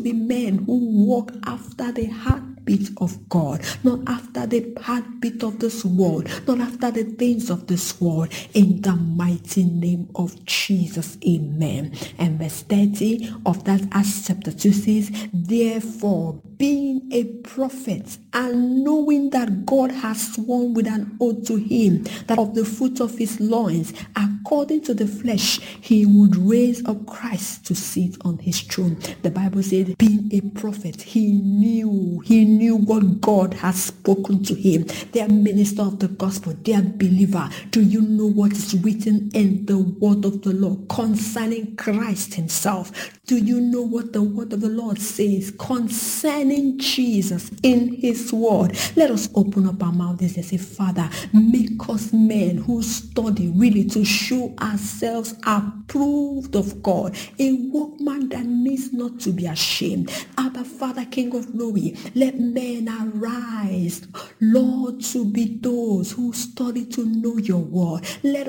be men who walk after the heartbeat of God, not after the heartbeat of this world, not after the things of this world, in the mighty name of Jesus. Amen. And verse 30 of that Acts chapter 2 says, therefore, being a prophet and knowing that God has sworn with an oath to him that of the fruit of his loins, according to the flesh, he would raise up Christ to sit on his throne. The Bible said, being a prophet, he knew what God has spoken to him. They are minister of the gospel, they are believer. Do you know what is written in the word of the Lord concerning Christ himself? Do you know what the word of the Lord says concerning Jesus in his word? Let us open up our mouths and say, Father, make us men who study really to show ourselves approved of God, a workman that needs not to be ashamed. Abba, Father, King of glory, let men arise, Lord, to be those who study to know your word. Let